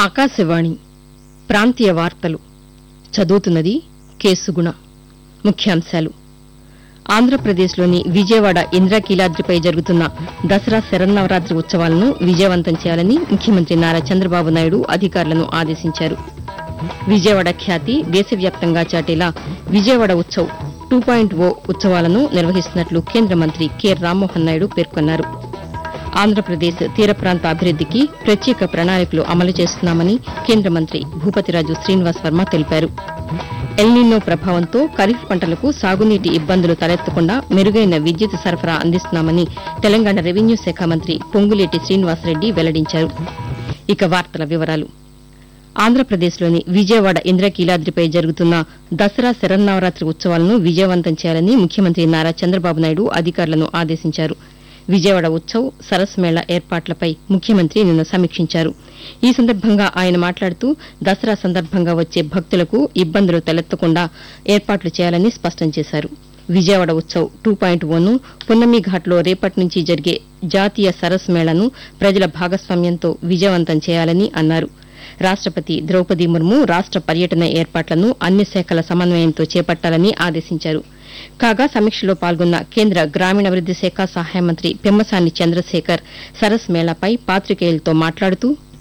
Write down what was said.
ఆకాశవాణి ప్రాంతీయ వార్తలు చదువుతున్నది కేసుగుణ. ముఖ్యాంశాలు: ఆంధ్రప్రదేశ్లోని విజయవాడ ఇంద్రకీలాద్రిపై జరుగుతున్న దసరా శరన్నవరాత్రి ఉత్సవాలను విజయవంతం చేయాలని ముఖ్యమంత్రి నారా చంద్రబాబు నాయుడు అధికారులను ఆదేశించారు. విజయవాడ ఖ్యాతి దేశవ్యాప్తంగా చాటేలా విజయవాడ ఉత్సవ్ 2.0 ఉత్సవాలను నిర్వహిస్తున్నట్లు కేంద్ర మంత్రి కె రామ్మోహన్ నాయుడు పేర్కొన్నారు. ఆంధ్రప్రదేశ్ తీర ప్రాంత అభివృద్దికి ప్రత్యేక ప్రణాళికలు అమలు చేస్తున్నామని కేంద్ర మంత్రి భూపతిరాజు శ్రీనివాస్ వర్మ తెలిపారు. ఎల్నినో ప్రభావంతో ఖరీఫ్ పంటలకు సాగునీటి ఇబ్బందులు తలెత్తకుండా మెరుగైన విద్యుత్ సరఫరా అందిస్తున్నామని తెలంగాణ రెవెన్యూ శాఖ మంత్రి పొంగులేటి శ్రీనివాసరెడ్డి వెల్లడించారు. ఇక వార్తల వివరాలు: ఆంధ్రప్రదేశ్లోని విజయవాడ ఇంద్రకీలాద్రిపై జరుగుతున్న దసరా శరన్నవరాత్రి ఉత్సవాలను విజయవంతం చేయాలని ముఖ్యమంత్రి నారా చంద్రబాబు నాయుడు అధికారులను ఆదేశించారు. విజయవాడ ఉత్సవ్ సరస్ మేళా ఏర్పాట్లపై ముఖ్యమంత్రి నిన్న సమీక్షించారు. ఈ సందర్భంగా ఆయన మాట్లాడుతూ దసరా సందర్భంగా వచ్చే భక్తులకు ఇబ్బందులు తలెత్తకుండా ఏర్పాట్లు చేయాలని స్పష్టం చేశారు. విజయవాడ ఉత్సవ్ 2.0ను పున్నమి ఘాట్లో రేపటి నుంచి జరిగే జాతీయ సరస్ మేళాను ప్రజల భాగస్వామ్యంతో విజయవంతం చేయాలని అన్నారు. రాష్టపతి ద్రౌపది ముర్ము రాష్ట పర్యటన ఏర్పాట్లను అన్ని శాఖల సమన్వయంతో చేపట్టాలని ఆదేశించారు. కాగా సమీక్షలో పాల్గొన్న కేంద్ర గ్రామీణాభివృద్ది శాఖ సహాయ మంత్రి పెమ్మసాని చంద్రశేఖర్ సరస్ మేళాపై పాతికేయులతో మాట్లాడుతూ